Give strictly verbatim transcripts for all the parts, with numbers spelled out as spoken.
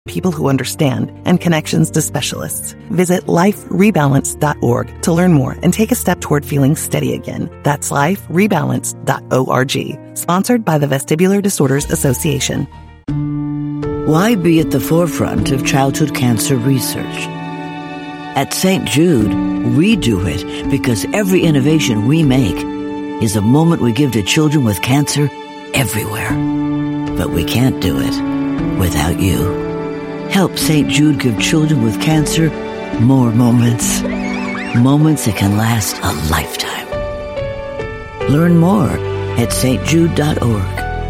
people who understand, and connections to specialists. Visit life rebalance dot org to learn more and take a step toward feeling steady again. That's life rebalance dot org. Sponsored by the Vestibular Disorders Association. Why be at the forefront of childhood cancer research? At Saint Jude, we do it because every innovation we make is a moment we give to children with cancer everywhere. But we can't do it without you. Help Saint Jude give children with cancer more moments. Moments that can last a lifetime. Learn more at s t jude dot org.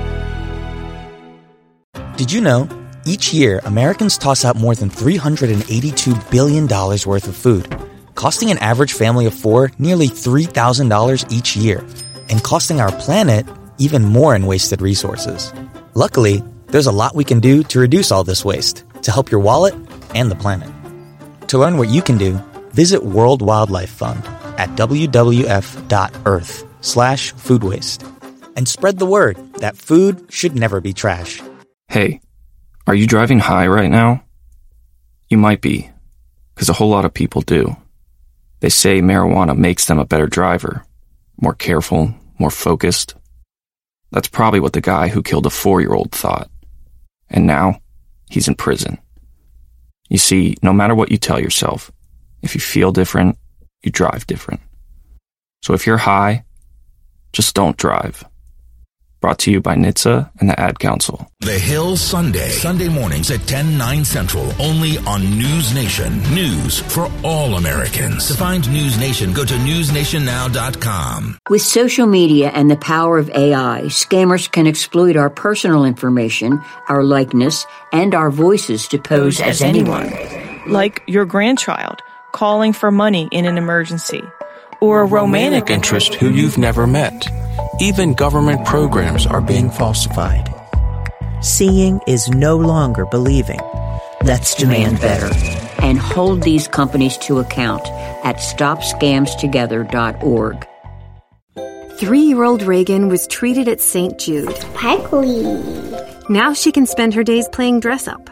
Did you know, each year, Americans toss out more than three hundred eighty-two billion dollars worth of food, costing an average family of four nearly three thousand dollars each year, and costing our planet even more in wasted resources. Luckily, there's a lot we can do to reduce all this waste, to help your wallet and the planet. To learn what you can do, visit World Wildlife Fund at w w f dot earth slash food waste. And spread the word that food should never be trash. Hey, are you driving high right now? You might be, because a whole lot of people do. They say marijuana makes them a better driver, more careful, more focused. That's probably what the guy who killed a four-year-old thought. And now, he's in prison. You see, no matter what you tell yourself, if you feel different, you drive different. So if you're high, just don't drive. Brought to you by N H T S A and the Ad Council. The Hill Sunday. Sunday mornings at ten, nine Central. Only on News Nation. News for all Americans. To find News Nation, go to news nation now dot com. With social media and the power of A I, scammers can exploit our personal information, our likeness, and our voices to pose as anyone. Like your grandchild calling for money in an emergency. Or a romantic, romantic interest who you've never met. Even government programs are being falsified. Seeing is no longer believing. Let's demand better and hold these companies to account at stop scams together dot org. Three-year-old Reagan was treated at Saint Jude. Sparkly. Now she can spend her days playing dress-up.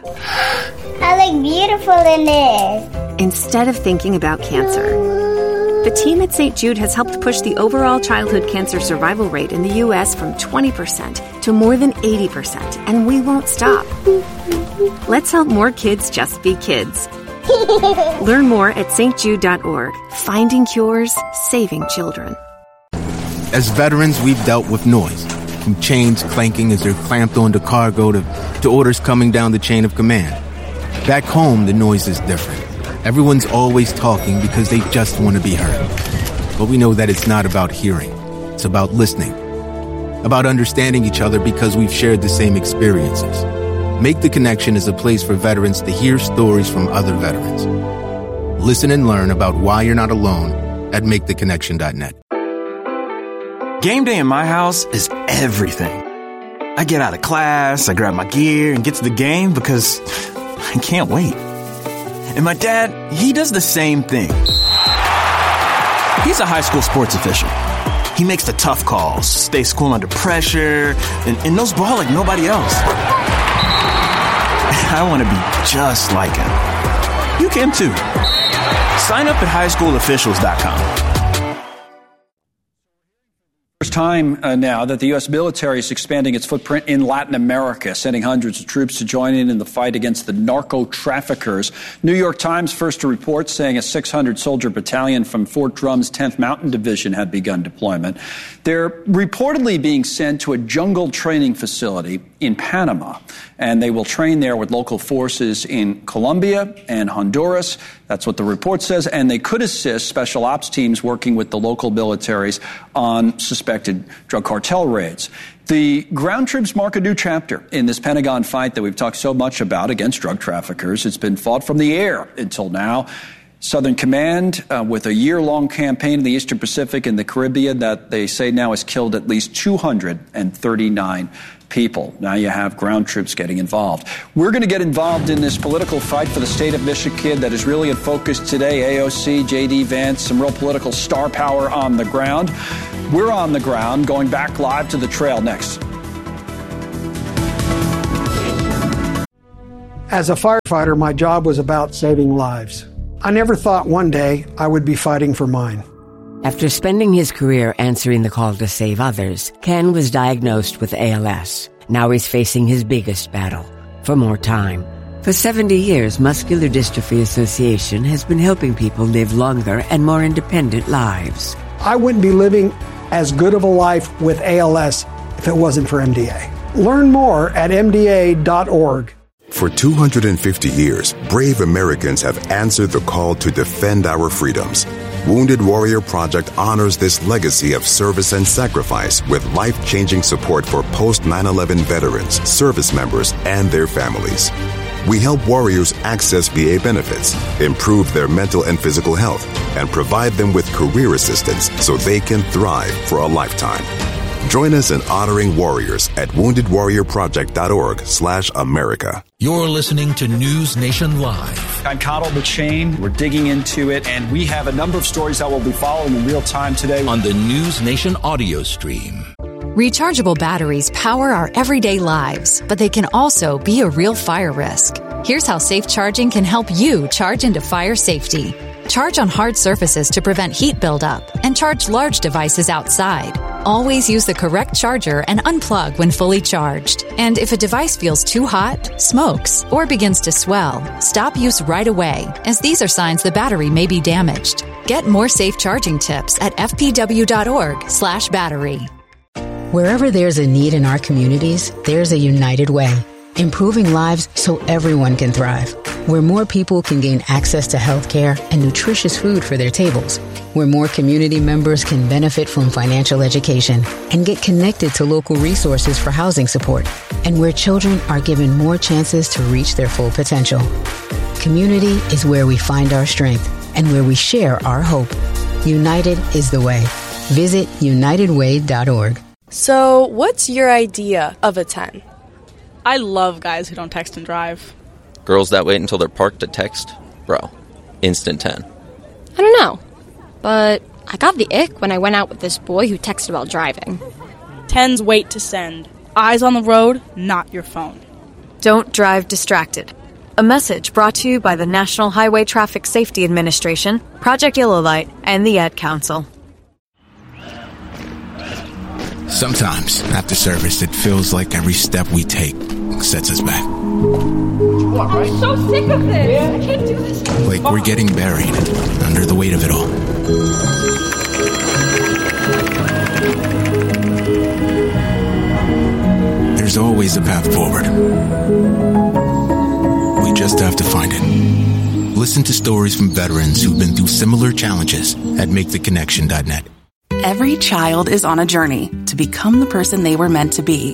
I look beautiful in this. Instead of thinking about cancer. The team at Saint Jude has helped push the overall childhood cancer survival rate in the U S from twenty percent to more than eighty percent, and we won't stop. Let's help more kids just be kids. Learn more at s t jude dot org. Finding cures, saving children. As veterans, we've dealt with noise, from chains clanking as they're clamped onto cargo to, to orders coming down the chain of command. Back home, the noise is different. Everyone's always talking because they just want to be heard. But we know that it's not about hearing. It's about listening. About understanding each other because we've shared the same experiences. Make the Connection is a place for veterans to hear stories from other veterans. Listen and learn about why you're not alone at make the connection dot net. Game day in my house is everything. I get out of class, I grab my gear, and get to the game because I can't wait. And my dad, he does the same thing. He's a high school sports official. He makes the tough calls, stays cool under pressure, and, and knows ball like nobody else. I want to be just like him. You can too. Sign up at high school officials dot com. First time uh, now that the U S military is expanding its footprint in Latin America, sending hundreds of troops to join in in the fight against the narco-traffickers. New York Times first to report saying a six hundred soldier battalion from Fort Drum's tenth Mountain Division had begun deployment. They're reportedly being sent to a jungle training facility in Panama, and they will train there with local forces in Colombia and Honduras. That's what the report says, and they could assist special ops teams working with the local militaries on suspected drug cartel raids. The ground troops mark a new chapter in this Pentagon fight that we've talked so much about against drug traffickers. It's been fought from the air until now. Southern Command, uh, with a year-long campaign in the Eastern Pacific and the Caribbean that they say now has killed at least two hundred thirty-nine people. Now you have ground troops getting involved. We're going to get involved in this political fight for the state of Michigan that is really in focus today. A O C, J D Vance, some real political star power on the ground. We're on the ground, going back live to the trail next. As a firefighter, my job was about saving lives. I never thought one day I would be fighting for mine. After spending his career answering the call to save others, Ken was diagnosed with A L S. Now he's facing his biggest battle, for more time. For seventy years, Muscular Dystrophy Association has been helping people live longer and more independent lives. I wouldn't be living as good of a life with A L S if it wasn't for M D A. Learn more at M D A dot org. For two hundred fifty years, brave Americans have answered the call to defend our freedoms. Wounded Warrior Project honors this legacy of service and sacrifice with life-changing support for post nine eleven veterans, service members, and their families. We help warriors access V A benefits, improve their mental and physical health, and provide them with career assistance so they can thrive for a lifetime. Join us in honoring warriors at wounded warrior project dot org slash America. You're listening to News Nation Live. I'm Connell McShane. We're digging into it, and we have a number of stories that we'll be following in real time today on the News Nation audio stream. Rechargeable batteries power our everyday lives, but they can also be a real fire risk. Here's how safe charging can help you charge into fire safety. Charge on hard surfaces to prevent heat buildup, and charge large devices outside. Always use the correct charger and unplug when fully charged. And if a device feels too hot, smokes, or begins to swell, stop use right away, as these are signs the battery may be damaged. Get more safe charging tips at f p w dot org slash battery. Wherever there's a need in our communities, there's a United Way. Improving lives so everyone can thrive. Where more people can gain access to health care and nutritious food for their tables. Where more community members can benefit from financial education and get connected to local resources for housing support. And where children are given more chances to reach their full potential. Community is where we find our strength and where we share our hope. United is the way. Visit united way dot org. So, what's your idea of a ten? I love guys who don't text and drive. Girls that wait until they're parked to text? Bro, instant ten. I don't know, but I got the ick when I went out with this boy who texted while driving. Tens wait to send. Eyes on the road, not your phone. Don't drive distracted. A message brought to you by the National Highway Traffic Safety Administration, Project Yellow Light, and the Ad Council. Sometimes, after service, it feels like every step we take sets us back. What, right? I'm so sick of this. Yeah. I can't do this. Like we're getting buried under the weight of it all. There's always a path forward. We just have to find it. Listen to stories from veterans who've been through similar challenges at make the connection dot net. Every child is on a journey to become the person they were meant to be.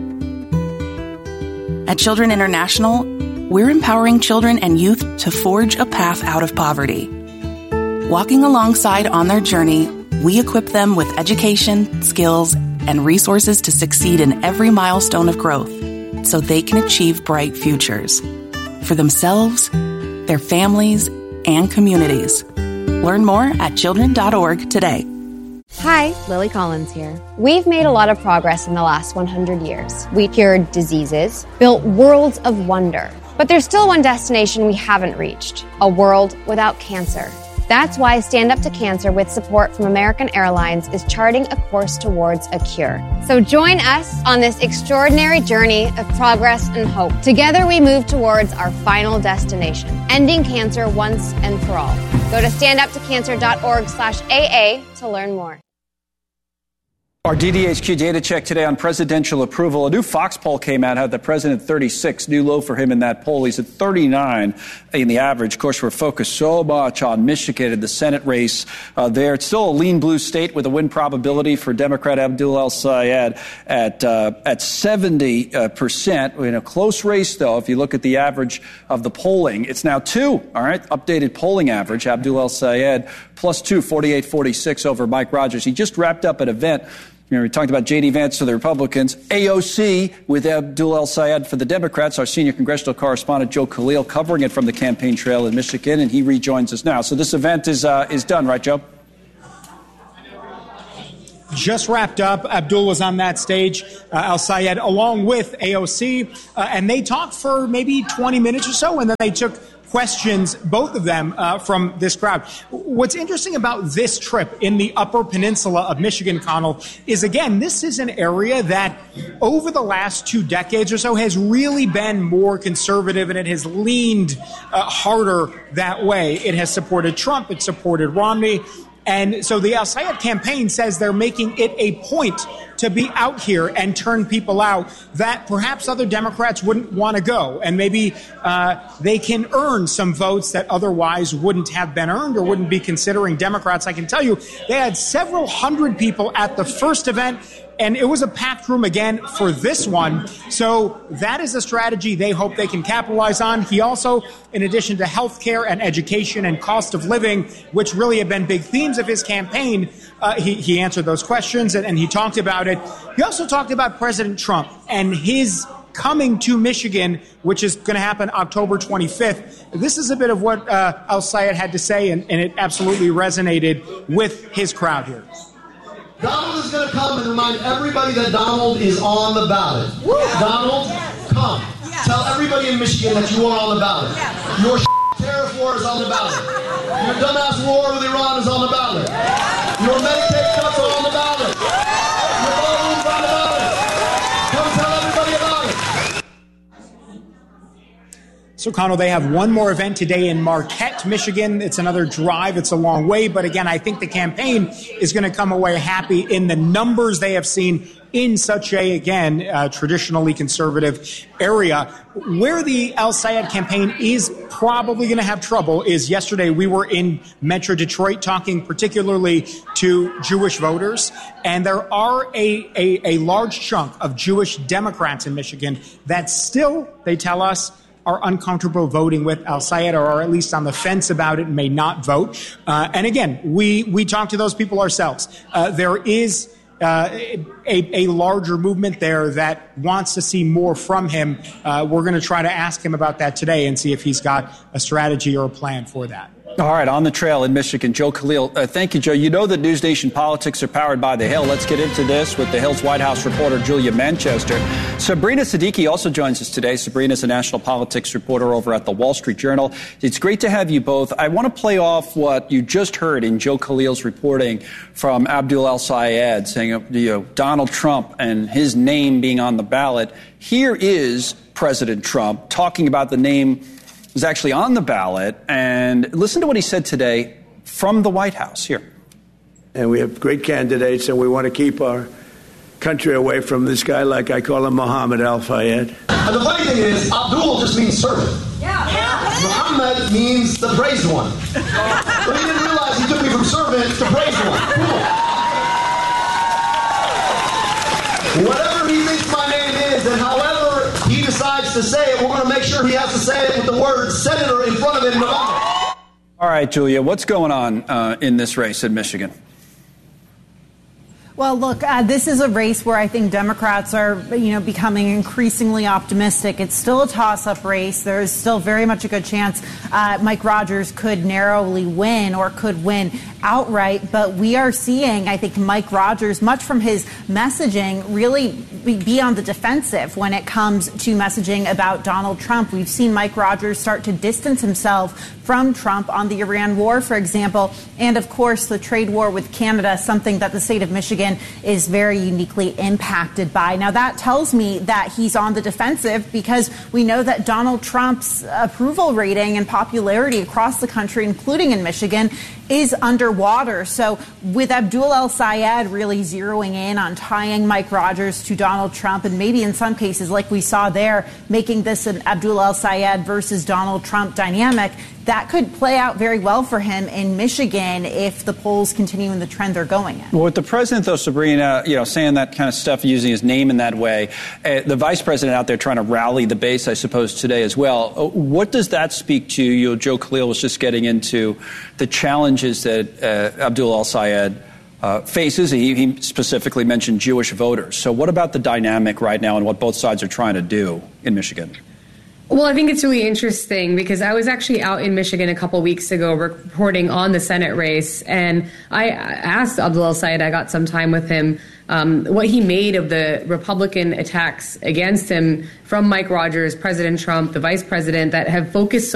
At Children International, we're empowering children and youth to forge a path out of poverty. Walking alongside on their journey, we equip them with education, skills, and resources to succeed in every milestone of growth so they can achieve bright futures for themselves, their families, and communities. Learn more at children dot org today. Hi, Lily Collins here. We've made a lot of progress in the last one hundred years. We cured diseases, built worlds of wonder. But there's still one destination we haven't reached, a world without cancer. That's why Stand Up to Cancer, with support from American Airlines, is charting a course towards a cure. So join us on this extraordinary journey of progress and hope. Together we move towards our final destination, ending cancer once and for all. Go to stand up to cancer dot org slash A A to learn more. Our D D H Q data check today on presidential approval. A new Fox poll came out, had the president thirty-six, new low for him in that poll. He's at thirty-nine in the average. Of course, we're focused so much on Michigan and the Senate race uh, there. It's still a lean blue state with a win probability for Democrat Abdul El-Sayed at uh, at seventy percent. In a close race, though, if you look at the average of the polling, it's now two, all right? Updated polling average, Abdul El-Sayed plus two, forty-eight forty-six over Mike Rogers. He just wrapped up an event. You know, we talked about J D Vance for the Republicans, A O C with Abdul El-Sayed for the Democrats. Our senior congressional correspondent, Joe Khalil, covering it from the campaign trail in Michigan, and he rejoins us now. So this event is uh, is done, right, Joe? just wrapped up. Abdul was on that stage, uh, Al-Sayed, along with A O C, uh, and they talked for maybe twenty minutes or so, and then they took questions, both of them, uh, from this crowd. What's interesting about this trip in the Upper Peninsula of Michigan, Connell, is, again, this is an area that over the last two decades or so has really been more conservative, and it has leaned uh, harder that way. It has supported Trump. It supported Romney. And so the Al-Sayed campaign says they're making it a point to be out here and turn people out that perhaps other Democrats wouldn't want to go. And maybe uh, they can earn some votes that otherwise wouldn't have been earned or wouldn't be considering Democrats. I can tell you they had several hundred people at the first event, and it was a packed room again for this one. So that is a strategy they hope they can capitalize on. He also, in addition to health care and education and cost of living, which really have been big themes of his campaign, uh, he, he answered those questions and, and he talked about it. He also talked about President Trump and his coming to Michigan, which is going to happen October twenty-fifth. This is a bit of what uh, Al-Sayed had to say, and, and it absolutely resonated with his crowd here. Donald is going to come and remind everybody that Donald is on the ballot. Yeah. Donald, come. Yeah. Tell everybody in Michigan that you are on the ballot. Yeah. Your tariff war is on the ballot. Your dumbass war with Iran is on the ballot. Your Medicaid cuts are on the ballot. Your ballroom's on the ballot. Come tell everybody about it. So, Connell, they have one more event today in Marquette, Michigan. It's another drive. It's a long way. But again, I think the campaign is going to come away happy in the numbers they have seen in such a, again, uh, traditionally conservative area. Where the Al-Sayed campaign is probably going to have trouble is yesterday we were in Metro Detroit talking particularly to Jewish voters. And there are a, a, a large chunk of Jewish Democrats in Michigan that still, they tell us, are uncomfortable voting with Al-Sayed or are at least on the fence about it and may not vote. Uh, and again, we, we talk to those people ourselves. Uh, there is uh, a, a larger movement there that wants to see more from him. Uh, we're going to try to ask him about that today and see if he's got a strategy or a plan for that. All right, on the trail in Michigan, Joe Khalil. Uh, thank you, Joe. You know that News Nation politics are powered by The Hill. Let's get into this with The Hill's White House reporter, Julia Manchester. Sabrina Siddiqui also joins us today. Sabrina is a national politics reporter over at the Wall Street Journal. It's great to have you both. I want to play off what you just heard in Joe Khalil's reporting from Abdul Al-Sayed saying, you know, Donald Trump and his name being on the ballot. Here is President Trump talking about the name is actually on the ballot. And listen to what he said today from the White House here. And we have great candidates, and we want to keep our country away from this guy, like I call him, Mohammed Al-Fayed. And the funny thing is, Abdul just means servant. Yeah. Yeah. Muhammad means the praised one. But he didn't realize he took me from servant to praised one. Cool. Whatever he thinks my name is, and however he decides to say it, we're going to make sure he has to say it with the word senator in front of it in November. All right, Julia, what's going on uh, in this race in Michigan? Well, look, uh, this is a race where I think Democrats are, you know, becoming increasingly optimistic. It's still a toss-up race. There is still very much a good chance uh, Mike Rogers could narrowly win or could win outright. But we are seeing, I think, Mike Rogers, much from his messaging, really be on the defensive when it comes to messaging about Donald Trump. We've seen Mike Rogers start to distance himself from Trump on the Iran war, for example, and, of course, the trade war with Canada, something that the state of Michigan is very uniquely impacted by. Now, that tells me that he's on the defensive because we know that Donald Trump's approval rating and popularity across the country, including in Michigan, is underwater. So with Abdul Al-Sayed really zeroing in on tying Mike Rogers to Donald Trump, and maybe in some cases, like we saw there, making this an Abdul Al-Sayed versus Donald Trump dynamic, that could play out very well for him in Michigan if the polls continue in the trend they're going in. Well, with the president, though, Sabrina, you know, saying that kind of stuff, using his name in that way, uh, the vice president out there trying to rally the base, I suppose, today as well. Uh, what does that speak to? You know, Joe Khalil was just getting into the challenges that uh, Abdul Al-Sayed uh, faces. He, he specifically mentioned Jewish voters. So what about the dynamic right now and what both sides are trying to do in Michigan? Well, I think it's really interesting because I was actually out in Michigan a couple weeks ago reporting on the Senate race, and I asked Abdul El-Sayed, I got some time with him, um, what he made of the Republican attacks against him from Mike Rogers, President Trump, the vice president, that have focused